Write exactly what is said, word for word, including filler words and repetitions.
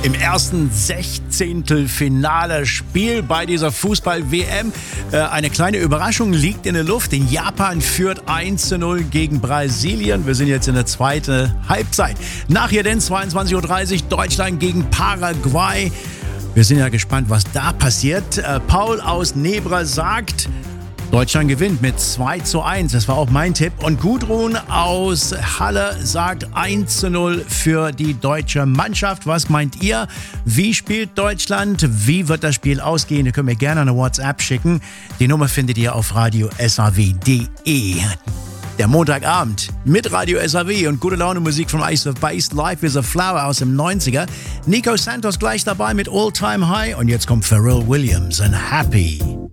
im ersten Sechzehntelfinale-Spiel bei dieser Fußball-W M. Äh, eine kleine Überraschung liegt in der Luft. In Japan führt eins zu null gegen Brasilien. Wir sind jetzt in der zweiten Halbzeit. Nachher denn zweiundzwanzig Uhr dreißig Deutschland gegen Paraguay. Wir sind ja gespannt, was da passiert. Äh, Paul aus Nebra sagt, Deutschland gewinnt mit zwei zu eins. Das war auch mein Tipp. Und Gudrun aus Halle sagt eins zu null für die deutsche Mannschaft. Was meint ihr? Wie spielt Deutschland? Wie wird das Spiel ausgehen? Ihr könnt mir gerne eine WhatsApp schicken. Die Nummer findet ihr auf radio S A W punkt de. Der Montagabend mit Radio S A W und gute Laune Musik von Ice of Base. Life is a Flower aus dem neunziger. Nico Santos gleich dabei mit All Time High. Und jetzt kommt Pharrell Williams and Happy.